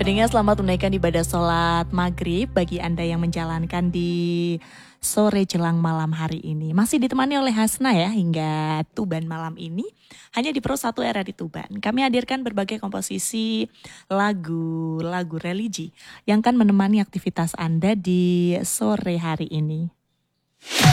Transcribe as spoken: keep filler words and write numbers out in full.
Pendengar, selamat menunaikan ibadah sholat maghrib bagi Anda yang menjalankan di sore jelang malam hari ini. Masih ditemani oleh Hasna ya hingga Tuban malam ini. Hanya di Pro satu Era di Tuban. Kami hadirkan berbagai komposisi lagu-lagu religi yang akan menemani aktivitas Anda di sore hari ini.